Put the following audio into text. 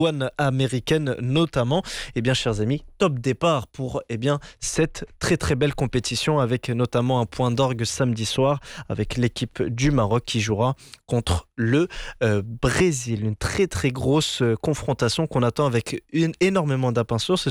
américaine notamment. Eh bien, chers amis, top départ pour cette très très belle compétition avec notamment un point d'orgue samedi soir avec l'équipe du Maroc qui jouera contre le Brésil. Une très très grosse confrontation qu'on attend avec énormément d'impatience.